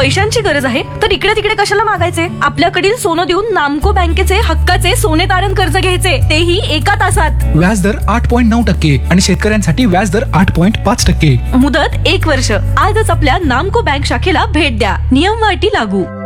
पैशांची गरज आहे तर इकडे तिकडे कशाला मागायचे? आपल्याकडील सोनं देऊन नामको बँकेचे हक्काचे सोने तारण कर्ज घ्यायचे, तेही एका तासात. व्याजदर 8.9% आणि शेतकऱ्यांसाठी व्याजदर 8.5%. मुदत 1 वर्ष. आजच आपल्या नामको बँक शाखेला भेट द्या. नियम व अटी लागू.